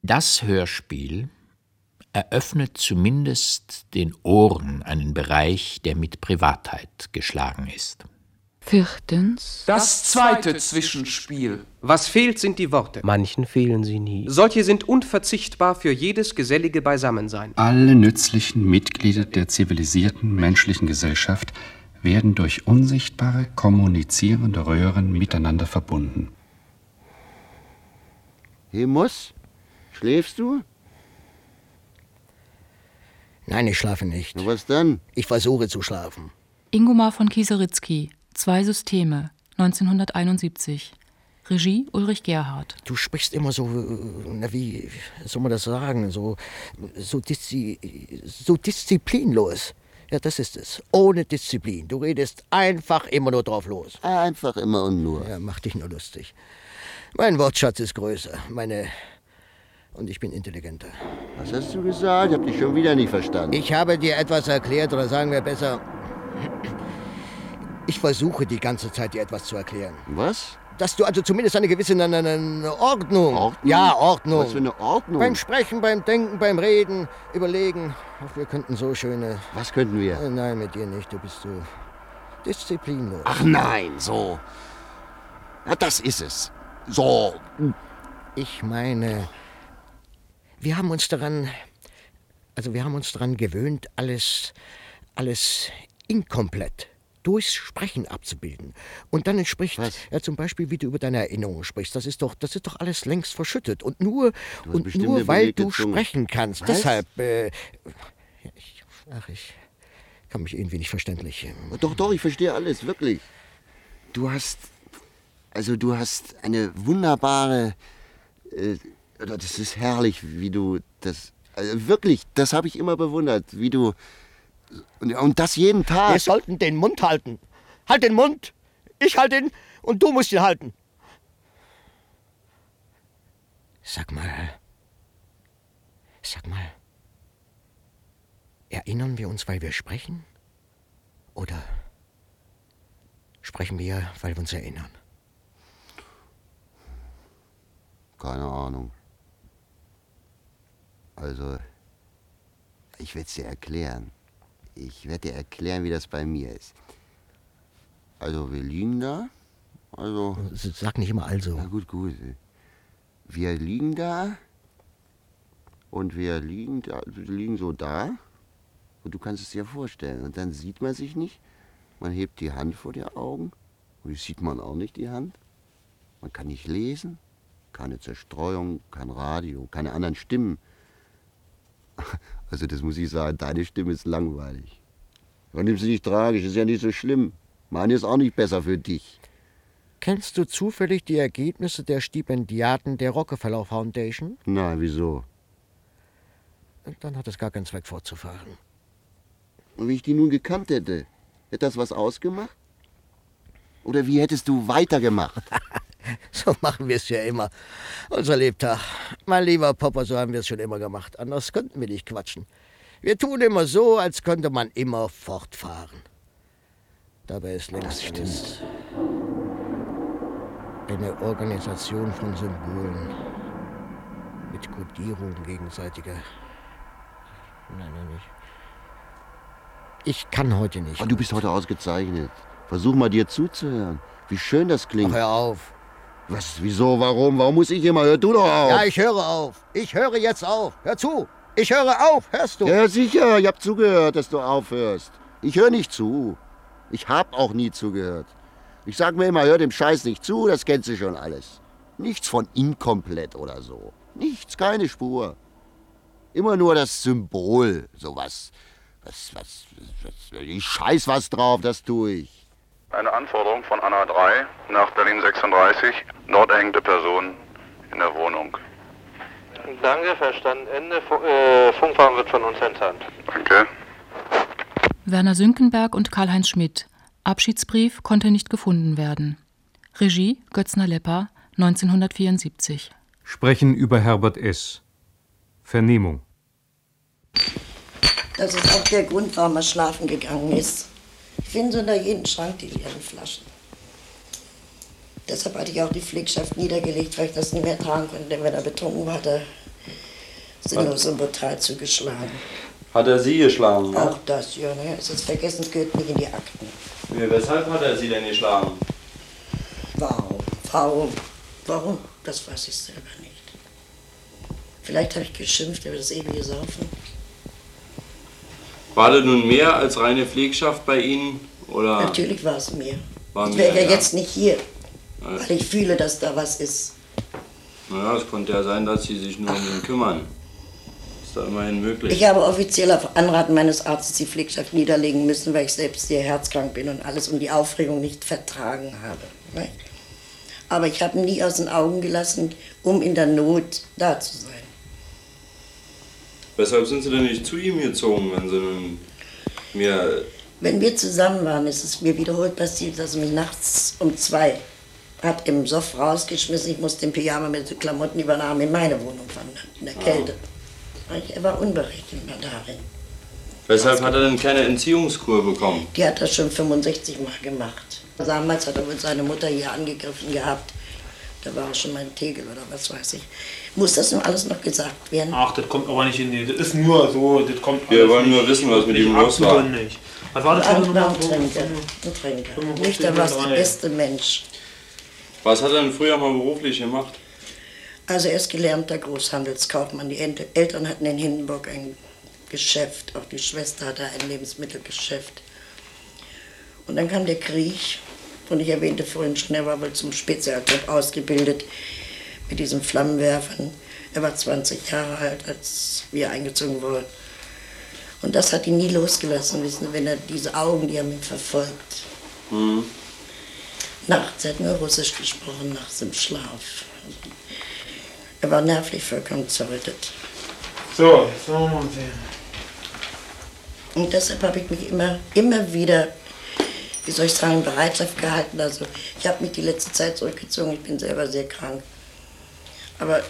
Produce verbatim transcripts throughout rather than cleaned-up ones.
Das Hörspiel eröffnet zumindest den Ohren einen Bereich, der mit Privatheit geschlagen ist. Viertens. Das zweite Zwischenspiel. Was fehlt, sind die Worte. Manchen fehlen sie nie. Solche sind unverzichtbar für jedes gesellige Beisammensein. Alle nützlichen Mitglieder der zivilisierten menschlichen Gesellschaft werden durch unsichtbare, kommunizierende Röhren miteinander verbunden. Himus, schläfst du? Nein, ich schlafe nicht. Na, was dann? Ich versuche zu schlafen. Ingomar von Kieseritzky, Zwei Systeme, neunzehnhunderteinundsiebzig. Regie Ulrich Gerhardt. Du sprichst immer so, na wie soll man das sagen, so, so, diszi, so disziplinlos. Ja, das ist es. Ohne Disziplin. Du redest einfach immer nur drauf los. Einfach immer und nur. Ja, mach dich nur lustig. Mein Wortschatz ist größer. Meine... Und ich bin intelligenter. Was hast du gesagt? Ich hab dich schon wieder nicht verstanden. Ich habe dir etwas erklärt, oder sagen wir besser... Ich versuche die ganze Zeit, dir etwas zu erklären. Was? Dass du also zumindest eine gewisse eine, eine Ordnung... Ordnung? Ja, Ordnung. Was für eine Ordnung? Beim Sprechen, beim Denken, beim Reden, überlegen. Ach, wir könnten so schöne... Was könnten wir? Äh, nein, mit dir nicht. Du bist so disziplinlos. Ach nein, so. Ja, das ist es. So. Ich meine, wir haben uns daran... Also wir haben uns daran gewöhnt, alles... alles inkomplett durchs Sprechen abzubilden. Und dann entspricht, Was? ja, zum Beispiel, wie du über deine Erinnerungen sprichst. Das ist doch, das ist doch alles längst verschüttet. Und nur, und nur weil du Zunge. sprechen kannst. Was? Deshalb, äh, ja, ich, ach, ich kann mich irgendwie nicht verständlich. Doch, doch, ich verstehe alles, wirklich. Du hast, also du hast eine wunderbare, äh, das ist herrlich, wie du das, also wirklich, das habe ich immer bewundert, wie du, Und, und das jeden Tag. Wir sollten den Mund halten. Halt den Mund. Ich halte ihn und du musst ihn halten. Sag mal. Sag mal. Erinnern wir uns, weil wir sprechen? Oder sprechen wir, weil wir uns erinnern? Keine Ahnung. Also, ich werde es dir erklären. Ich werde dir erklären, wie das bei mir ist. Also, wir liegen da. Also. Sag nicht immer also. Na gut, gut. Wir liegen da. Und wir liegen da, wir liegen so da. Und du kannst es dir vorstellen. Und dann sieht man sich nicht. Man hebt die Hand vor die Augen. Und die sieht man auch nicht, die Hand. Man kann nicht lesen. Keine Zerstreuung, kein Radio, keine anderen Stimmen. Also das muss ich sagen, deine Stimme ist langweilig. Aber nimm sie nicht tragisch, ist ja nicht so schlimm. Meine ist auch nicht besser für dich. Kennst du zufällig die Ergebnisse der Stipendiaten der Rockefeller Foundation? Na, wieso? Dann hat es gar keinen Zweck fortzufahren. Und wenn ich die nun gekannt hätte, hätte das was ausgemacht? Oder wie hättest du weitergemacht? So machen wir es ja immer. Unser Lebtag. Mein lieber Papa, so haben wir es schon immer gemacht. Anders könnten wir nicht quatschen. Wir tun immer so, als könnte man immer fortfahren. Dabei ist längst das eine Organisation von Symbolen mit Kodierung gegenseitiger. Nein, nein, nicht. Ich kann heute nicht. Aber du bist heute ausgezeichnet. Versuch mal dir zuzuhören. Wie schön das klingt. Ach, hör auf. Was, wieso, warum? Warum muss ich immer? Hör du doch auf. Ja, ich höre auf. Ich höre jetzt auf. Hör zu. Ich höre auf. Hörst du? Ja, sicher. Ich hab zugehört, dass du aufhörst. Ich höre nicht zu. Ich hab auch nie zugehört. Ich sag mir immer, hör dem Scheiß nicht zu, das kennst du schon alles. Nichts von inkomplett oder so. Nichts, keine Spur. Immer nur das Symbol, sowas. Was, was, was, ich scheiß was drauf, das tue ich. Eine Anforderung von Anna drei nach Berlin sechsunddreißig. Dort hängende Person in der Wohnung. Danke, verstanden. Ende. Äh, Funkfahren wird von uns entfernt. Danke. Werner Sünkenberg und Karl-Heinz Schmidt. Abschiedsbrief konnte nicht gefunden werden. Regie Götzner Lepper, neunzehnhundertvierundsiebzig. Sprechen über Herbert S. Vernehmung. Das ist auch der Grund, warum er schlafen gegangen ist. Ich finde unter jedem Schrank die leeren Flaschen. Deshalb hatte ich auch die Pflegschaft niedergelegt, weil ich das nicht mehr tragen konnte, wenn er betrunken war. Da sinnlos und brutal zugeschlagen. Hat er Sie geschlagen? Auch ja? Das, ja, ne? Es ist vergessen, es gehört nicht in die Akten. Wie, weshalb hat er Sie denn geschlagen? Warum? Warum? Warum? Das weiß ich selber nicht. Vielleicht habe ich geschimpft über das ewige Saufen. War das nun mehr als reine Pflegschaft bei Ihnen? Oder? Natürlich war es mehr. War ich wäre ja, ja jetzt nicht hier, ja. weil ich fühle, dass da was ist. Naja, es konnte ja sein, dass Sie sich nur um ihn kümmern. Ist da immerhin möglich. Ich habe offiziell auf Anraten meines Arztes die Pflegschaft niederlegen müssen, weil ich selbst sehr herzkrank bin und alles und die Aufregung nicht vertragen habe. Nicht? Aber ich habe nie aus den Augen gelassen, um in der Not da zu sein. Weshalb sind Sie denn nicht zu ihm gezogen, wenn Sie nun mir... Wenn wir zusammen waren, ist es mir wiederholt passiert, dass er mich nachts um zwei hat im Soff rausgeschmissen. Ich musste im Pyjama mit den Klamotten über den Arm in meine Wohnung wandern, in der Kälte. Ah. Er war unberechenbar darin. Weshalb hat er denn keine Entziehungskur bekommen? Die hat er schon fünfundsechzig Mal gemacht. Damals hat er wohl seine Mutter hier angegriffen gehabt. Da war er schon mal ein Tegel oder was weiß ich. Muss das nun alles noch gesagt werden? Ach, das kommt aber nicht in die... Das ist nur so, das kommt Wir wollen nur wissen, was mit ihm los war. Nicht. Was war das für ein Tränker? Ein Tränker. Nicht, er war der beste Mensch. Was hat er denn früher mal beruflich gemacht? Also er ist gelernter Großhandelskaufmann. Die Eltern hatten in Hindenburg ein Geschäft. Auch die Schwester hatte ein Lebensmittelgeschäft. Und dann kam der Krieg. Und ich erwähnte vorhin schon, er war wohl zum Spezialtrupp ausgebildet mit diesen Flammenwerfern. Er war zwanzig Jahre alt, als wir eingezogen wurden. Und das hat ihn nie losgelassen, wissen Sie, wenn er diese Augen, die haben ihn verfolgt. Mhm. Nachts, er hat nur Russisch gesprochen, nachts im Schlaf. Er war nervlich vollkommen zerrüttet. So, jetzt wollen wir uns sehen. Und deshalb habe ich mich immer, immer wieder, wie soll ich sagen, in Bereitschaft gehalten. Also ich habe mich die letzte Zeit zurückgezogen, ich bin selber sehr krank. Aber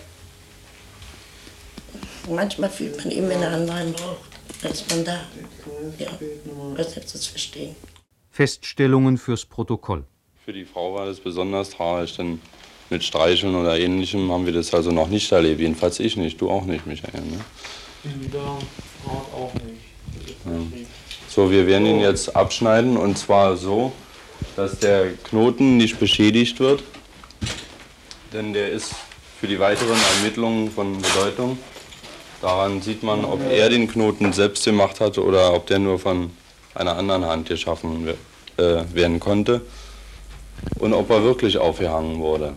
manchmal fühlt man eben, wenn er einen braucht, dann ist man da. Ja, was jetzt das verstehen. Feststellungen fürs Protokoll. Für die Frau war das besonders traurig, denn mit Streicheln oder Ähnlichem haben wir das also noch nicht erlebt. Jedenfalls ich nicht, du auch nicht, Michael. Ne? In der Art auch nicht. Ja. So, wir werden ihn jetzt abschneiden und zwar so, dass der Knoten nicht beschädigt wird, denn der ist für die weiteren Ermittlungen von Bedeutung. Daran sieht man, ob er den Knoten selbst gemacht hat oder ob der nur von einer anderen Hand geschaffen äh, werden konnte und ob er wirklich aufgehangen wurde.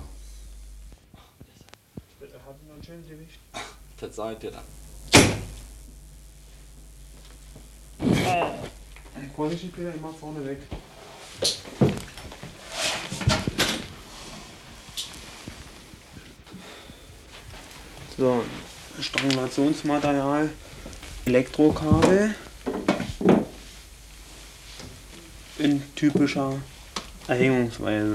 Das seid ihr dann. Vorsichtig, Peter, immer vorne weg. So, Strangulationsmaterial, Elektrokabel in typischer Erhängungsweise.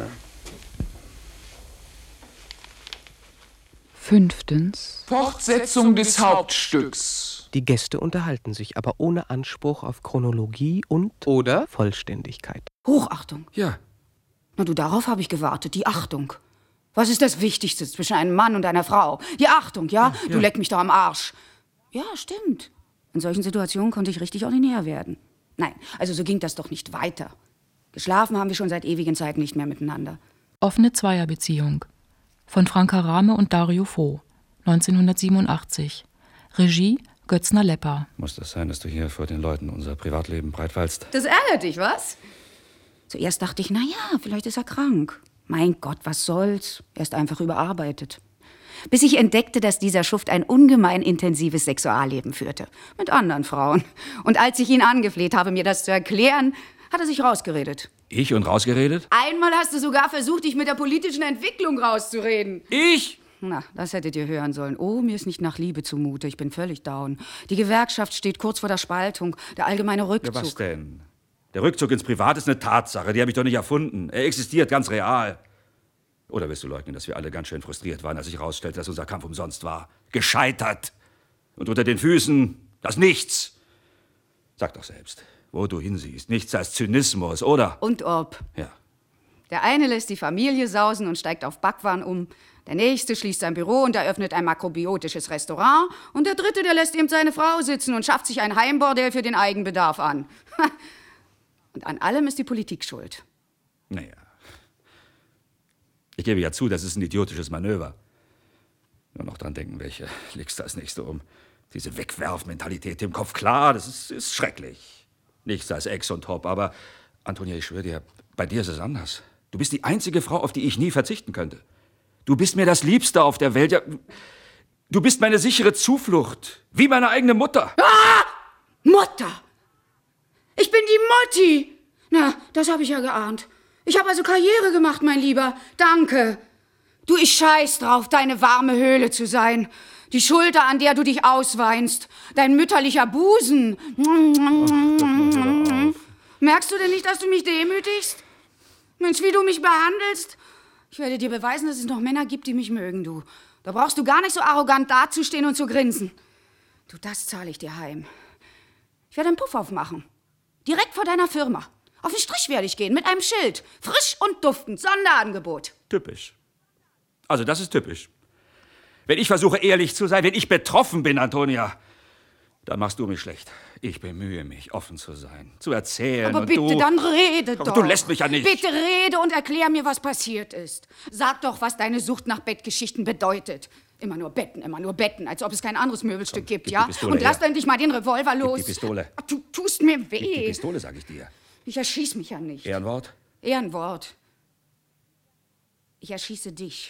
Fünftens. Fortsetzung des Hauptstücks. Die Gäste unterhalten sich, aber ohne Anspruch auf Chronologie und oder Vollständigkeit. Hochachtung. Ja. Na du, darauf habe ich gewartet, die Achtung. Was ist das Wichtigste zwischen einem Mann und einer Frau? Die Achtung, ja? ja. Du leck mich doch am Arsch. Ja, stimmt. In solchen Situationen konnte ich richtig ordinär werden. Nein, also so ging das doch nicht weiter. Geschlafen haben wir schon seit ewigen Zeiten nicht mehr miteinander. Offene Zweierbeziehung. Von Franka Rahme und Dario Fo, neunzehnhundertsiebenundachtzig. Regie Götzner Lepper. Muss das sein, dass du hier vor den Leuten unser Privatleben breitwalzt? Das ärgert dich, was? Zuerst dachte ich, na ja, vielleicht ist er krank. Mein Gott, was soll's? Er ist einfach überarbeitet. Bis ich entdeckte, dass dieser Schuft ein ungemein intensives Sexualleben führte. Mit anderen Frauen. Und als ich ihn angefleht habe, mir das zu erklären, hat er sich rausgeredet. Ich und rausgeredet? Einmal hast du sogar versucht, dich mit der politischen Entwicklung rauszureden. Ich? Na, das hättet ihr hören sollen. Oh, mir ist nicht nach Liebe zumute. Ich bin völlig down. Die Gewerkschaft steht kurz vor der Spaltung. Der allgemeine Rückzug. Ja, was denn? Der Rückzug ins Privat ist eine Tatsache. Die habe ich doch nicht erfunden. Er existiert ganz real. Oder willst du leugnen, dass wir alle ganz schön frustriert waren, als sich herausstellte, dass unser Kampf umsonst war? Gescheitert. Und unter den Füßen das Nichts. Sag doch selbst, wo du hinsiehst. Nichts als Zynismus, oder? Und ob. Ja. Der eine lässt die Familie sausen und steigt auf Backwaren um. Der nächste schließt sein Büro und eröffnet ein makrobiotisches Restaurant. Und der dritte, der lässt eben seine Frau sitzen und schafft sich ein Heimbordell für den Eigenbedarf an. Und an allem ist die Politik schuld. Naja. Ich gebe ja zu, das ist ein idiotisches Manöver. Nur noch dran denken, welche legst du als Nächste um. Diese Wegwerfmentalität im Kopf, klar, das ist, ist schrecklich. Nichts als Ex und Top, aber Antonia, ich schwöre dir, bei dir ist es anders. Du bist die einzige Frau, auf die ich nie verzichten könnte. Du bist mir das Liebste auf der Welt. Ja, du bist meine sichere Zuflucht, wie meine eigene Mutter. Ah! Mutter! Ich bin die Mutti! Na, das habe ich ja geahnt. Ich habe also Karriere gemacht, mein Lieber. Danke. Du, ich scheiß drauf, deine warme Höhle zu sein. Die Schulter, an der du dich ausweinst. Dein mütterlicher Busen. Ach, merkst du denn nicht, dass du mich demütigst? Mensch, wie du mich behandelst? Ich werde dir beweisen, dass es noch Männer gibt, die mich mögen, du. Da brauchst du gar nicht so arrogant dazustehen und zu grinsen. Du, das zahle ich dir heim. Ich werde einen Puff aufmachen. Direkt vor deiner Firma. Auf den Strich werde ich gehen, mit einem Schild. Frisch und duftend, Sonderangebot. Typisch. Also das ist typisch. Wenn ich versuche, ehrlich zu sein, wenn ich betroffen bin, Antonia, dann machst du mich schlecht. Ich bemühe mich, offen zu sein, zu erzählen. Aber und bitte, du, dann rede aber doch. Du lässt mich ja nicht. Bitte rede und erklär mir, was passiert ist. Sag doch, was deine Sucht nach Bettgeschichten bedeutet. Immer nur Betten, immer nur Betten, als ob es kein anderes Möbelstück Komm, gibt, gib ja? die Pistole Und lass her. endlich mal den Revolver los. Gib die Pistole. Ach, du tust mir weh. Gib die Pistole, sag ich dir. Ich erschieß mich ja nicht. Ehrenwort? Ehrenwort. Ich erschieße dich.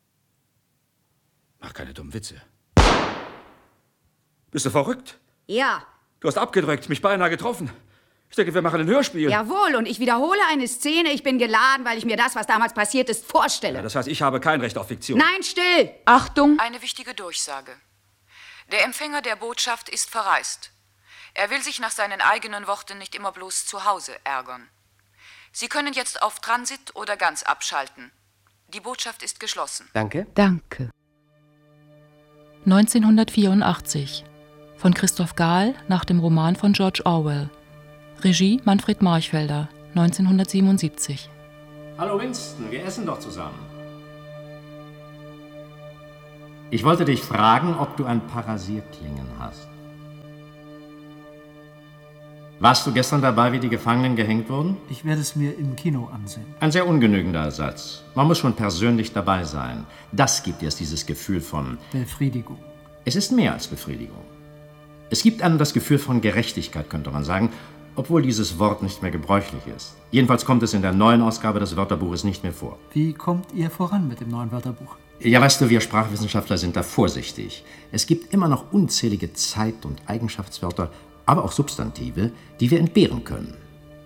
Mach keine dummen Witze. Bist du verrückt? Ja. Du hast abgedrückt, mich beinahe getroffen. Ich denke, wir machen ein Hörspiel. Jawohl, und ich wiederhole eine Szene. Ich bin geladen, weil ich mir das, was damals passiert ist, vorstelle. Ja, das heißt, ich habe kein Recht auf Fiktion. Nein, still! Achtung! Eine wichtige Durchsage. Der Empfänger der Botschaft ist verreist. Er will sich nach seinen eigenen Worten nicht immer bloß zu Hause ärgern. Sie können jetzt auf Transit oder ganz abschalten. Die Botschaft ist geschlossen. Danke. Danke. neunzehnhundertvierundachtzig. Von Christoph Gahl nach dem Roman von George Orwell. Regie Manfred Marchfelder, neunzehnhundertsiebenundsiebzig. Hallo Winston, wir essen doch zusammen. Ich wollte dich fragen, ob du ein paar Rasierklingen hast. Warst du gestern dabei, wie die Gefangenen gehängt wurden? Ich werde es mir im Kino ansehen. Ein sehr ungenügender Ersatz. Man muss schon persönlich dabei sein. Das gibt erst dieses Gefühl von... Befriedigung. Es ist mehr als Befriedigung. Es gibt einem das Gefühl von Gerechtigkeit, könnte man sagen, obwohl dieses Wort nicht mehr gebräuchlich ist. Jedenfalls kommt es in der neuen Ausgabe des Wörterbuches nicht mehr vor. Wie kommt ihr voran mit dem neuen Wörterbuch? Ja, weißt du, wir Sprachwissenschaftler sind da vorsichtig. Es gibt immer noch unzählige Zeit- und Eigenschaftswörter, aber auch Substantive, die wir entbehren können.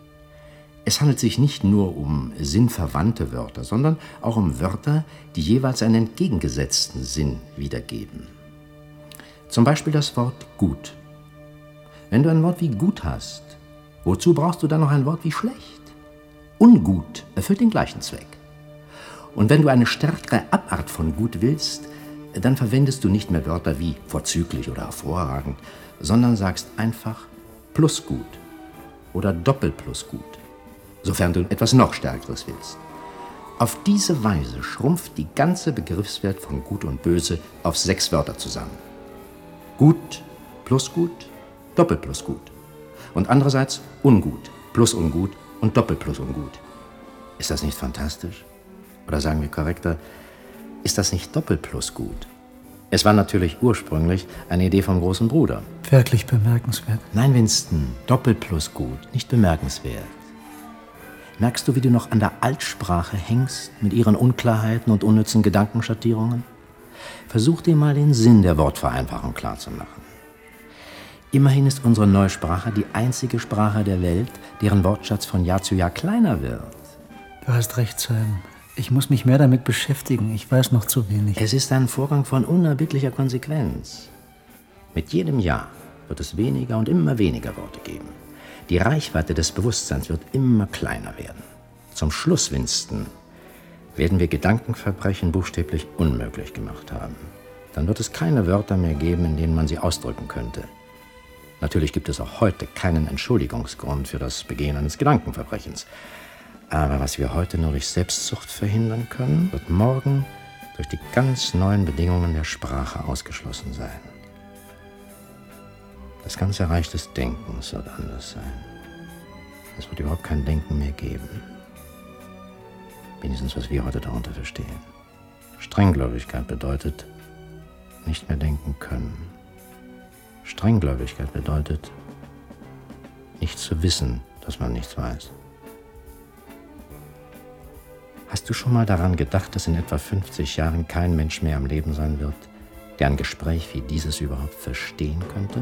Es handelt sich nicht nur um sinnverwandte Wörter, sondern auch um Wörter, die jeweils einen entgegengesetzten Sinn wiedergeben. Zum Beispiel das Wort gut. Wenn du ein Wort wie gut hast, wozu brauchst du dann noch ein Wort wie schlecht? Ungut erfüllt den gleichen Zweck. Und wenn du eine stärkere Abart von gut willst, dann verwendest du nicht mehr Wörter wie vorzüglich oder hervorragend, sondern sagst einfach plus gut oder doppelt plus gut, sofern du etwas noch Stärkeres willst. Auf diese Weise schrumpft die ganze Begriffswelt von gut und böse auf sechs Wörter zusammen. Gut plus gut, doppelt plus gut. Und andererseits ungut plus ungut und doppelt plus ungut. Ist das nicht fantastisch? Oder sagen wir korrekter, ist das nicht doppelt plus gut? Es war natürlich ursprünglich eine Idee vom großen Bruder. Wirklich bemerkenswert. Nein, Winston, doppelt plus gut, nicht bemerkenswert. Merkst du, wie du noch an der Altsprache hängst, mit ihren Unklarheiten und unnützen Gedankenschattierungen? Versuch dir mal den Sinn der Wortvereinfachung klarzumachen. Immerhin ist unsere neue Sprache die einzige Sprache der Welt, deren Wortschatz von Jahr zu Jahr kleiner wird. Du hast recht, Sam. Ich muss mich mehr damit beschäftigen. Ich weiß noch zu wenig. Es ist ein Vorgang von unerbittlicher Konsequenz. Mit jedem Jahr wird es weniger und immer weniger Worte geben. Die Reichweite des Bewusstseins wird immer kleiner werden. Zum Schluss, Winston, werden wir Gedankenverbrechen buchstäblich unmöglich gemacht haben. Dann wird es keine Wörter mehr geben, in denen man sie ausdrücken könnte. Natürlich gibt es auch heute keinen Entschuldigungsgrund für das Begehen eines Gedankenverbrechens. Aber was wir heute nur durch Selbstsucht verhindern können, wird morgen durch die ganz neuen Bedingungen der Sprache ausgeschlossen sein. Das ganze Reich des Denkens wird anders sein. Es wird überhaupt kein Denken mehr geben. Wenigstens, was wir heute darunter verstehen. Strenggläubigkeit bedeutet, nicht mehr denken können. Strenggläubigkeit bedeutet, nicht zu wissen, dass man nichts weiß. Hast du schon mal daran gedacht, dass in etwa fünfzig Jahren kein Mensch mehr am Leben sein wird, der ein Gespräch wie dieses überhaupt verstehen könnte?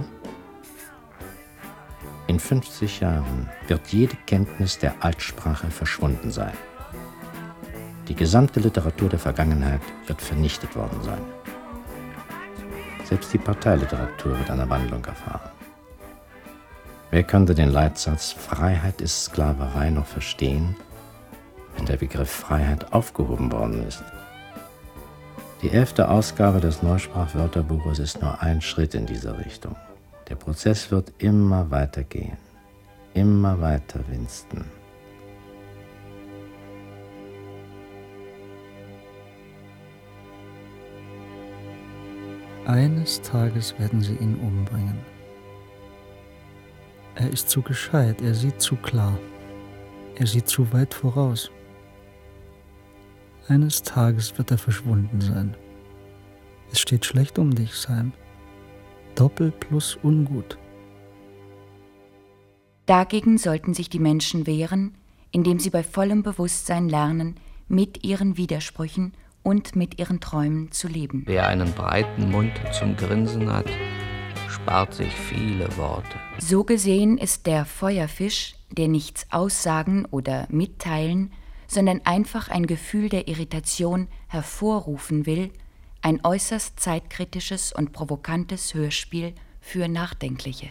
In fünfzig Jahren wird jede Kenntnis der Altsprache verschwunden sein. Die gesamte Literatur der Vergangenheit wird vernichtet worden sein. Selbst die Parteiliteratur wird eine Wandlung erfahren. Wer könnte den Leitsatz »Freiheit ist Sklaverei« noch verstehen, wenn der Begriff Freiheit aufgehoben worden ist? Die elfte Ausgabe des Neusprachwörterbuches ist nur ein Schritt in diese Richtung. Der Prozess wird immer weiter gehen. Immer weiter, Winston. Eines Tages werden sie ihn umbringen. Er ist zu gescheit, er sieht zu klar. Er sieht zu weit voraus. Eines Tages wird er verschwunden sein. Es steht schlecht um dich, Sam. Doppel plus ungut. Dagegen sollten sich die Menschen wehren, indem sie bei vollem Bewusstsein lernen, mit ihren Widersprüchen und mit ihren Träumen zu leben. Wer einen breiten Mund zum Grinsen hat, spart sich viele Worte. So gesehen ist der Feuerfisch, der nichts aussagen oder mitteilen, sondern einfach ein Gefühl der Irritation hervorrufen will, ein äußerst zeitkritisches und provokantes Hörspiel für Nachdenkliche.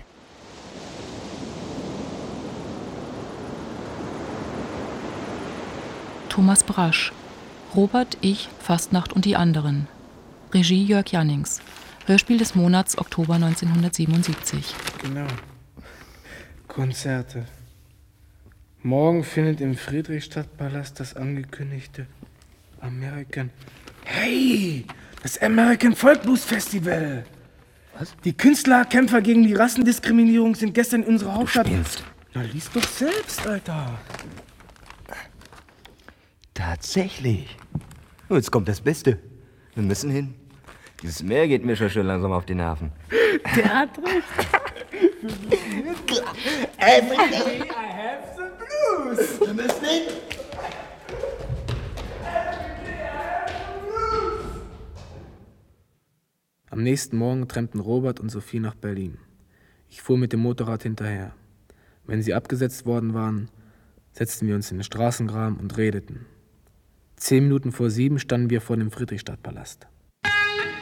Thomas Brasch. Robert, ich, Fastnacht und die anderen. Regie Jörg Jannings. Hörspiel des Monats Oktober neunzehnhundertsiebenundsiebzig. Genau. Konzerte. Morgen findet im Friedrichstadtpalast das angekündigte American... Hey! Das American Folk Blues Festival! Was? Die Künstlerkämpfer gegen die Rassendiskriminierung sind gestern in unserer Hauptstadt... Du spinnst. Na, lies doch selbst, Alter. Tatsächlich. Oh, jetzt kommt das Beste. Wir müssen hin. Dieses Meer geht mir schon schön langsam auf die Nerven. Der hat recht. Every day I have the blues. Wir müssen hin. Am nächsten Morgen trennten Robert und Sophie nach Berlin. Ich fuhr mit dem Motorrad hinterher. Wenn sie abgesetzt worden waren, setzten wir uns in den Straßengraben und redeten. Zehn Minuten vor sieben standen wir vor dem Friedrichstadtpalast.